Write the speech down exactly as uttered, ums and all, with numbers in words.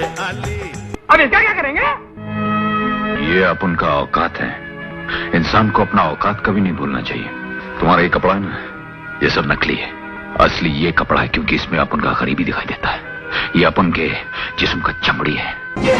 अब इसका क्या करेंगे? ये अपन का औकात है। इंसान को अपना औकात कभी नहीं भूलना चाहिए। तुम्हारा ये कपड़ा है ना, ये सब नकली है। असली ये कपड़ा है क्योंकि इसमें अपन का गरीबी दिखाई देता है। ये अपन के जिस्म का चमड़ी है।